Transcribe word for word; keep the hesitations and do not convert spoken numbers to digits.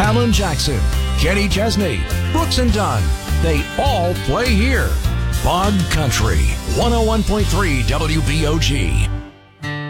Alan Jackson, Kenny Chesney, Brooks and Dunn. They all play here. Bog Country, one oh one point three W B O G.